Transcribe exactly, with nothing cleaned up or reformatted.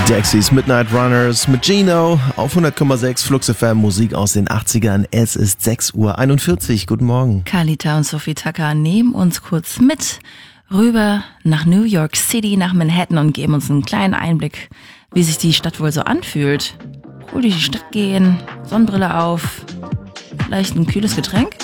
Dexys Midnight Runners mit Gino auf hundert Komma sechs Flux F M, Musik aus den achtzigern. Es ist sechs Uhr einundvierzig. Guten Morgen. Kalita und Sophie Tucker nehmen uns kurz mit rüber nach New York City, nach Manhattan und geben uns einen kleinen Einblick, wie sich die Stadt wohl so anfühlt. Cool durch die Stadt gehen, Sonnenbrille auf, vielleicht ein kühles Getränk.